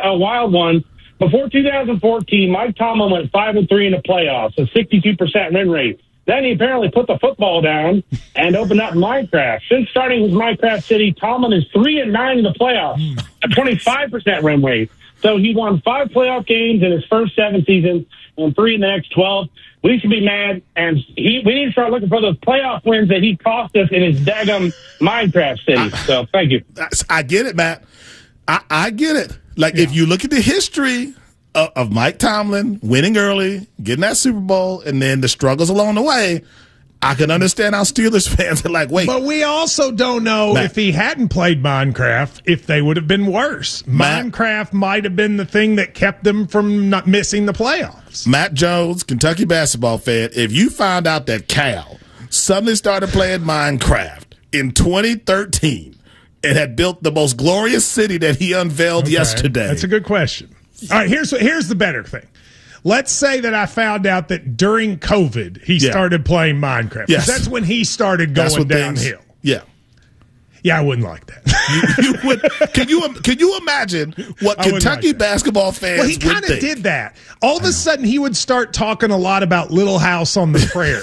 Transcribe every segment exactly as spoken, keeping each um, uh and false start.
a wild one. Before two thousand fourteen, Mike Tomlin went five and three in the playoffs, a sixty-two percent win rate. Then he apparently put the football down and opened up Minecraft. Since starting with Minecraft City, Tomlin is three and nine in the playoffs, a twenty-five percent win rate. So he won five playoff games in his first seven seasons and three in the next twelve. We should be mad, and he, we need to start looking for those playoff wins that he cost us in his daggum Minecraft City. I, so thank you. I get it, Matt. I, I get it. Like, yeah. If you look at the history of, of Mike Tomlin winning early, getting that Super Bowl, and then the struggles along the way, I can understand how Steelers fans are like, wait. But we also don't know Matt. if he hadn't played Minecraft, if they would have been worse. Matt. Minecraft might have been the thing that kept them from not missing the playoffs. Matt Jones, Kentucky basketball fan, if you found out that Cal suddenly started playing Minecraft in twenty thirteen and had built the most glorious city that he unveiled okay. yesterday. That's a good question. All right, here's here's the better thing. Let's say that I found out that during COVID he yeah. started playing Minecraft. Yes. That's when he started going downhill. Things, yeah. Yeah, I wouldn't like that. you, you would, can you can you imagine what Kentucky like baskable fans well, he kind of did that. All of a sudden, he would start talking a lot about Little House on the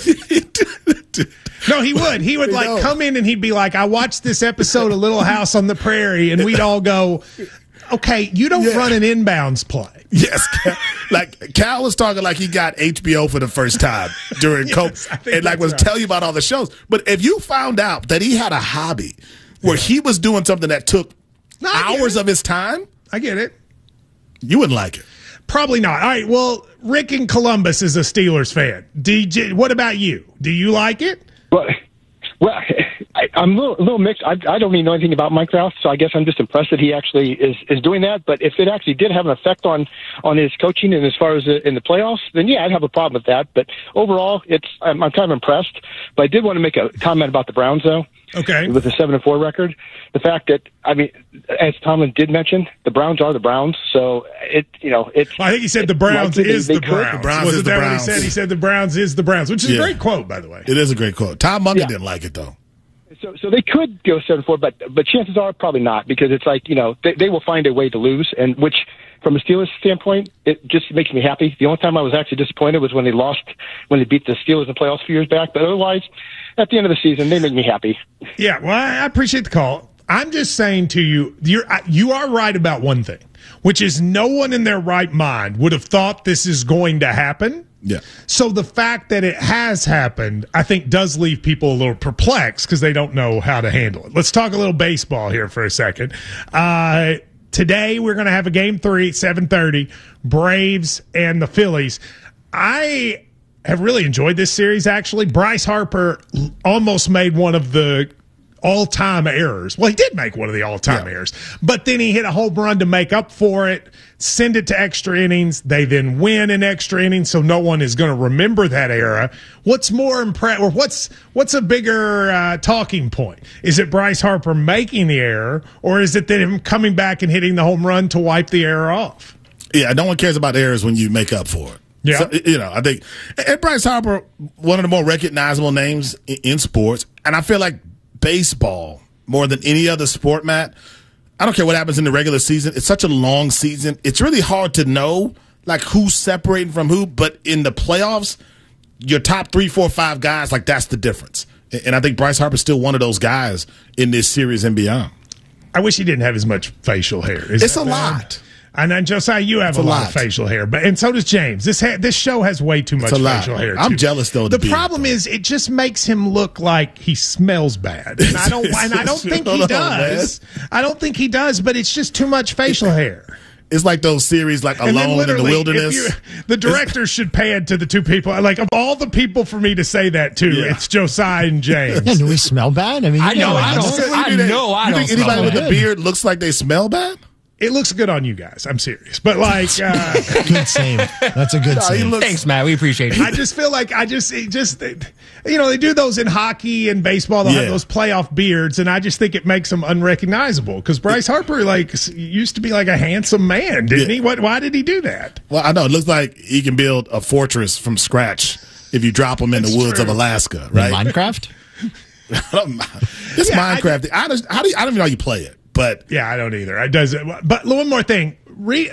Prairie. No, he would. He would like come in and he'd be like, I watched this episode of Little House on the Prairie, and we'd all go, okay, you don't yeah. run an inbounds play. Yes. Like, Cal was talking like he got H B O for the first time during yes, COVID and like was right. telling you about all the shows. But if you found out that he had a hobby where yeah. he was doing something that took no, hours of his time, I get it. You wouldn't like it. Probably not. All right, well, Rick in Columbus is a Steelers fan. D J, what about you? Do you like it? Well, well I, I'm a little, a little mixed. I, I don't even know anything about Minecraft, so I guess I'm just impressed that he actually is, is doing that. But if it actually did have an effect on, on his coaching and as far as the, in the playoffs, then yeah, I'd have a problem with that. But overall, it's I'm, I'm kind of impressed. But I did want to make a comment about the Browns, though. Okay. With a seven and four record, the fact that I mean, as Tomlin did mention, the Browns are the Browns. So it, you know, it's. Well, I think he said the Browns is they, the they Browns. The Browns Wasn't is the that Browns. what he said? He said the Browns is the Browns, which is yeah. a great quote, by the way. It is a great quote. Tom Mungy yeah. didn't like it though. So, so they could go seven four, but but chances are probably not, because it's like, you know, they, they will find a way to lose, and which from a Steelers standpoint, it just makes me happy. The only time I was actually disappointed was when they lost, when they beat the Steelers in the playoffs a few years back. But otherwise, at the end of the season, they make me happy. Yeah, well, I appreciate the call. I'm just saying to you, you're you are right about one thing, which is no one in their right mind would have thought this is going to happen. Yeah. So the fact that it has happened, I think, does leave people a little perplexed because they don't know how to handle it. Let's talk a little baseball here for a second. Uh, today we're going to have a game three, seven thirty, Braves and the Phillies. I have really enjoyed this series, actually. Bryce Harper almost made one of the all-time errors. Well, he did make one of the all-time yeah. errors, but then he hit a home run to make up for it, send it to extra innings. They then win in extra innings, so no one is going to remember that era. What's more impressive, or what's what's a bigger uh, talking point? Is it Bryce Harper making the error, or is it that him coming back and hitting the home run to wipe the error off? Yeah, no one cares about errors when you make up for it. Yeah, so, you know, I think, and Bryce Harper, one of the more recognizable names in, in sports, and I feel like baseball, more than any other sport, Matt, I don't care what happens in the regular season. It's such a long season. It's really hard to know, like, who's separating from who. But in the playoffs, your top three, four, five guys, like, that's the difference. And I think Bryce Harper's still one of those guys in this series and beyond. I wish he didn't have as much facial hair. Is it's a bad? lot. And then, Josiah, you have it's a, a lot, lot of facial hair, but and so does James. This ha- this show has way too much facial hair. I'm too. jealous though. The problem is, it just makes him look like he smells bad, and I don't. And I don't think he does. I don't think he does. But it's just too much facial hair. It's like those series, like Alone in the Wilderness. You, the director should pad to the two people. Like, of all the people for me to say that to, yeah. it's Josiah and James. Yeah, do we smell bad? I mean, I know, know I don't. I, I know I don't. You think anybody with a beard looks like they smell bad? It looks good on you guys. I'm serious. But, like... Uh, good save. That's a good no, save. Looks, Thanks, Matt. We appreciate it. I just feel like I just... It just you know, they do those in hockey and baseball. They'll yeah. have those playoff beards, and I just think it makes them unrecognizable. Because Bryce Harper, like, used to be like a handsome man, didn't yeah. he? What, why did he do that? Well, I know. It looks like he can build a fortress from scratch if you drop him in That's the woods true. of Alaska, right? Minecraft? It's yeah, Minecraft. I, I, just, how do you, I don't even know how you play it. But yeah, I don't either. It does. But one more thing. Re-